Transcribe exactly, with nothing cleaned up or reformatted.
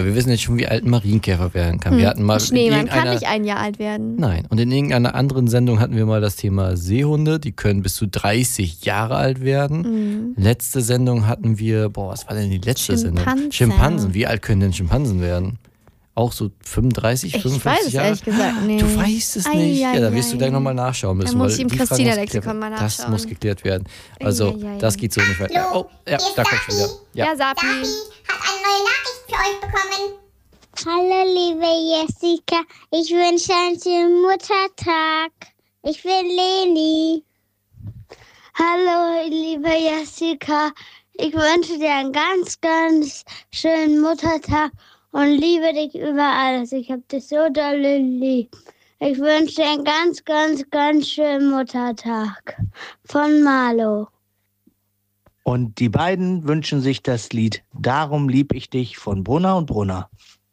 wir wissen jetzt schon, wie alt ein Marienkäfer werden kann. Hm. Wir hatten mal Schneemann kann nicht ein Jahr alt werden. Nein. Und in irgendeiner anderen Sendung hatten wir mal das Thema Seehunde. Die können bis zu dreißig Jahre alt werden. Mhm. Letzte Sendung hatten wir, boah, was war denn die letzte Schimpansen. Sendung? Schimpansen. Wie alt können denn Schimpansen werden? Auch so fünfunddreißig, fünfundfünfzig Jahre? Ich weiß es ehrlich gesagt nicht. Du weißt es nicht? Ai, ai, ja, da wirst ai, du gleich nochmal nachschauen müssen. Da muss weil ich im Christina-Lexikon mal nachschauen. Das muss geklärt werden. Also, ai, ai, ai. Das geht so nicht weiter. Oh, ja, da kommt schon wieder. Ja, ja Sapi. Sapi hat eine neue Nachricht für euch bekommen. Hallo, liebe Jessica. Ich wünsche einen schönen Muttertag. Ich bin Leni. Hallo, liebe Jessica. Ich wünsche dir einen ganz, ganz schönen Muttertag und liebe dich über alles. Ich hab dich so doll lieb. Ich wünsche dir einen ganz, ganz, ganz schönen Muttertag. Von Marlo. Und die beiden wünschen sich das Lied Darum lieb ich dich von Brunner und Brunner.